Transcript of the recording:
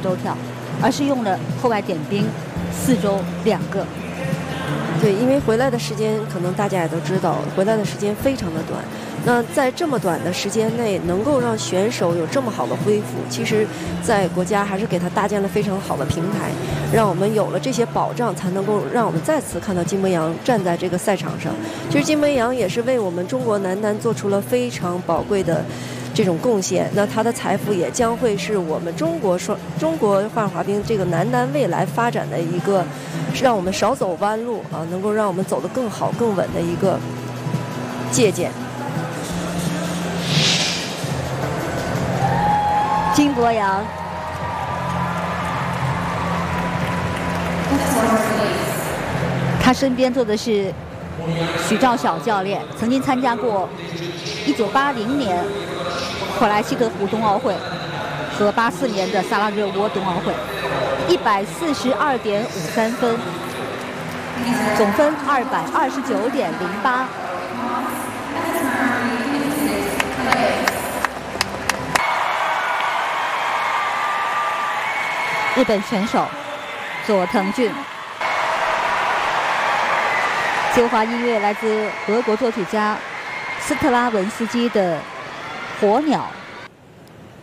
周跳，而是用了后外点冰4周2个。 对，因为回来的时间可能大家也都知道，回来的时间非常的短。那在这么短的时间内，能够让选手有这么好的恢复，其实，在国家还是给他搭建了非常好的平台，让我们有了这些保障，才能够让我们再次看到金博洋站在这个赛场上。其实金博洋也是为我们中国男单做出了非常宝贵的这种贡献，那他的财富也将会是我们中国花样滑冰这个男单未来发展的一个，是让我们少走弯路啊，能够让我们走得更好更稳的一个借鉴。 金博洋，他身边坐的是许兆晓教练，曾经参加过1980年克莱西格湖冬奥会和84年的萨拉热窝冬奥会，142.53分，总分229.08。日本选手佐藤俊。接华音乐来自俄国作曲家斯特拉文斯基的《火鸟》。